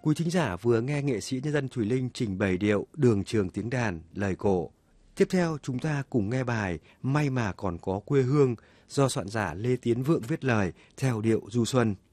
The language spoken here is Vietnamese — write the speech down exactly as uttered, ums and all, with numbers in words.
Quý thính giả vừa nghe nghệ sĩ nhân dân Thùy Linh trình bày điệu Đường Trường Tiếng Đàn, lời cổ. Tiếp theo chúng ta cùng nghe bài May Mà Còn Có Quê Hương do soạn giả Lê Tiến Vượng viết lời theo điệu du xuân.